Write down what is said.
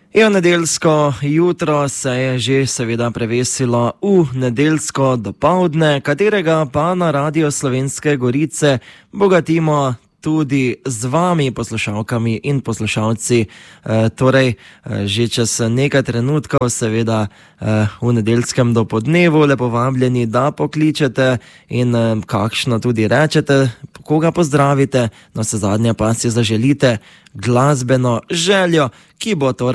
Nedeljsko jutro se je že seveda prevesilo v nedeljsko dopoldne, katerega pa na Radio Slovenske Gorice bogatimo tudi z vami, poslušalkami in poslušalci. Že čez nekaj trenutkov, seveda v nedeljskem dopoldnevu, lepo vabljeni, da pokličete in kakšno tudi rečete, koga pozdravite, no se zadnje pa si zaželite glasbeno željo, ki bo torej